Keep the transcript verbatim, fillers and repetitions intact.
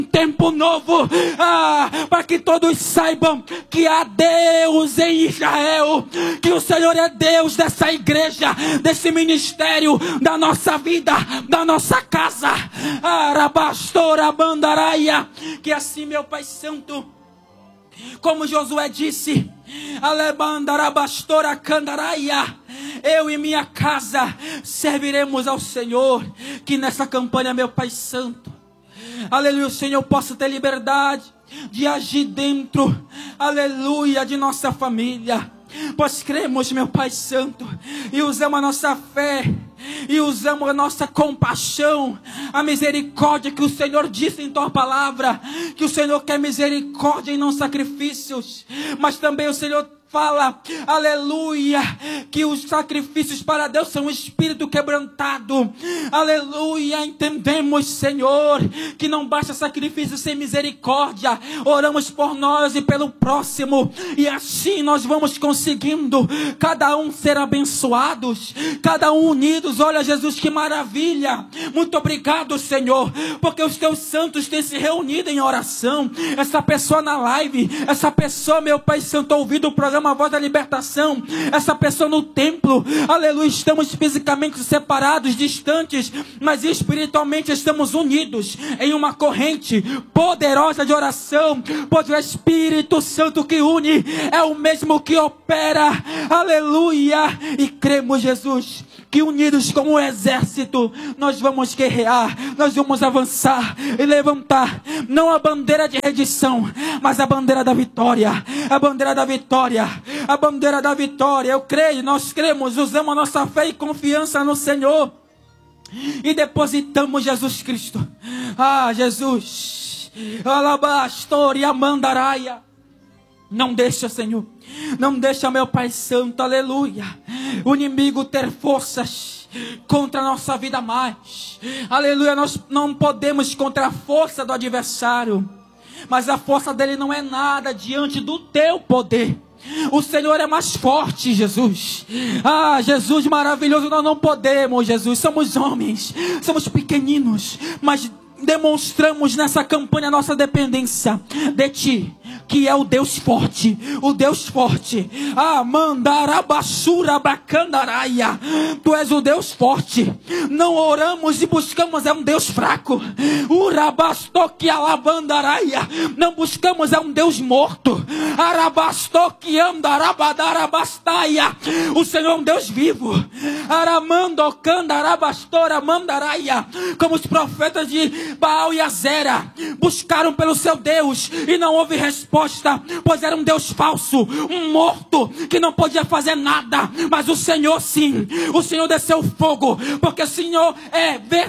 tempo novo, ah, para que todos saibam que há Deus em Israel, que o Senhor é Deus dessa igreja, desse ministério, da nossa vida, da nossa casa. Arabastora bandaraia, que assim, meu Pai Santo, como Josué disse, Alebandarabastora candaraia, eu e minha casa serviremos ao Senhor. Que nessa campanha, meu Pai Santo, aleluia, o Senhor possa ter liberdade de agir dentro, aleluia, de nossa família. Pois cremos, meu Pai Santo, e usamos a nossa fé, e usamos a nossa compaixão, a misericórdia que o Senhor disse em tua palavra, que o Senhor quer misericórdia e não sacrifícios. Mas também o Senhor fala, aleluia, que os sacrifícios para Deus são um espírito quebrantado. Aleluia, entendemos, Senhor, que não basta sacrifício sem misericórdia. Oramos por nós e pelo próximo, e assim nós vamos conseguindo cada um ser abençoados, cada um unidos. Olha, Jesus, que maravilha. Muito obrigado, Senhor, porque os teus santos têm se reunido em oração. Essa pessoa na live, essa pessoa, meu Pai Santo, ouvindo o programa A Voz da Libertação, essa pessoa no templo, aleluia, estamos fisicamente separados, distantes, mas espiritualmente estamos unidos em uma corrente poderosa de oração, pois o Espírito Santo que une é o mesmo que opera, aleluia, e cremos, Jesus, que unidos como um exército, nós vamos guerrear, nós vamos avançar e levantar, não a bandeira de redição, mas a bandeira da vitória, a bandeira da vitória, a bandeira da vitória. Eu creio, nós cremos, usamos a nossa fé e confiança no Senhor, e depositamos Jesus Cristo. Ah, Jesus, alabastoria mandaraia. Não deixa, Senhor, não deixa, meu Pai Santo, aleluia, o inimigo ter forças contra a nossa vida mais. Aleluia, nós não podemos contra a força do adversário, mas a força dele não é nada diante do teu poder. O Senhor é mais forte, Jesus. Ah, Jesus maravilhoso, nós não podemos, Jesus, somos homens, somos pequeninos, mas demonstramos nessa campanha a nossa dependência de Ti, que é o Deus forte, o Deus forte. Ah, mandarabashura bacandaraia. Tu és o Deus forte. Não oramos e buscamos é um Deus fraco. Urabastoque alabandaraia. Não buscamos é um Deus morto. Arabastoque andarabadarabastaia. O Senhor é um Deus vivo. Aramando candarabastora mandaraia. Como os profetas de Baal e Azera buscaram pelo seu Deus e não houve resposta, pois era um Deus falso, um morto que não podia fazer nada. Mas o Senhor sim, o Senhor desceu fogo, porque o Senhor é verdadeiro.